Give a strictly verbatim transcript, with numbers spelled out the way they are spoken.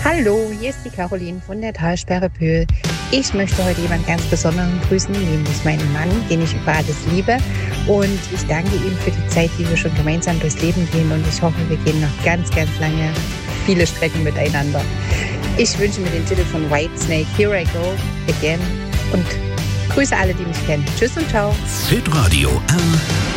Hallo, hier ist die Caroline von der Talsperre Pöhl. Ich möchte heute jemanden ganz Besonderen grüßen, nämlich meinen Mann, den ich über alles liebe. Und ich danke ihm für die Zeit, die wir schon gemeinsam durchs Leben gehen. Und ich hoffe, wir gehen noch ganz, ganz lange viele Strecken miteinander. Ich wünsche mir den Titel von Whitesnake, Here I Go Again. Und grüße alle, die mich kennen. Tschüss und ciao. Fit Radio R